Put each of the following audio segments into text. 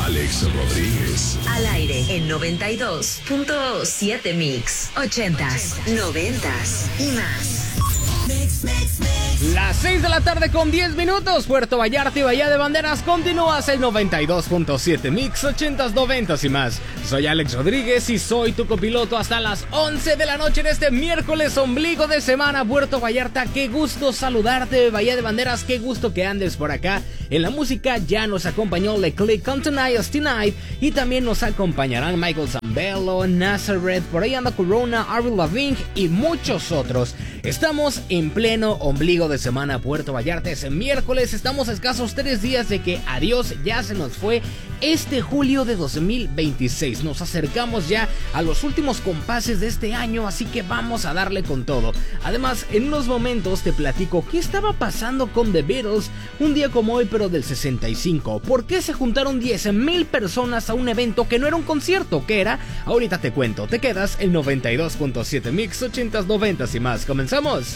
Alex Rodríguez. Al aire en 92.7 Mix. 80s, 90s y más. Las 6 de la tarde con 10 minutos. Puerto Vallarta y Bahía de Banderas. Continúas el 92.7 Mix, 80s, 90s y más. Soy Alex Rodríguez y soy tu copiloto hasta las 11 de la noche en este miércoles ombligo de semana. Puerto Vallarta, qué gusto saludarte. Bahía de Banderas, qué gusto que andes por acá. En la música ya nos acompañó Leclerc con Tonight is Tonight y también nos acompañarán Michael Zambello, Nazareth, por ahí anda Corona, Avril Lavigne y muchos otros. Estamos en pleno ombligo de semana. Puerto Vallarta es miércoles, estamos a escasos 3 días de que adiós, ya se nos fue este julio de 2026. Nos acercamos ya a los últimos compases de este año, así que vamos a darle con todo. Además, en unos momentos te platico qué estaba pasando con The Beatles un día como hoy, pero del 65. ¿Por qué se juntaron 10,000 personas a un evento que no era un concierto? ¿Qué era? Ahorita te cuento. Te quedas el 92.7 Mix, 80s, 90s y más. ¿Comenzamos?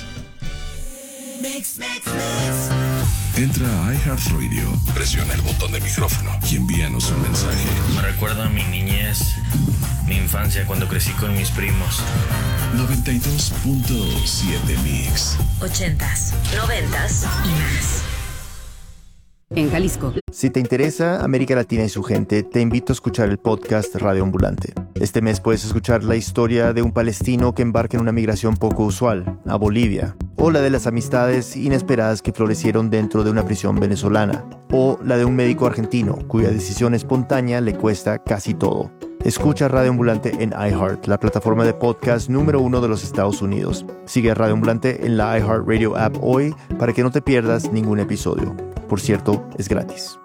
Entra a iHeartRadio, presiona el botón del micrófono y envíanos un mensaje. Me recuerda a mi niñez, mi infancia cuando crecí con mis primos. 92.7 Mix. 80s, 90s y más. En Jalisco. Si te interesa América Latina y su gente, te invito a escuchar el podcast Radio Ambulante. Este mes puedes escuchar la historia de un palestino que embarca en una migración poco usual, a Bolivia, o la de las amistades inesperadas que florecieron dentro de una prisión venezolana, o la de un médico argentino cuya decisión espontánea le cuesta casi todo. Escucha Radio Ambulante en iHeart, la plataforma de podcast número 1 de los Estados Unidos. Sigue a Radio Ambulante en la iHeartRadio app hoy para que no te pierdas ningún episodio. Por cierto, es gratis.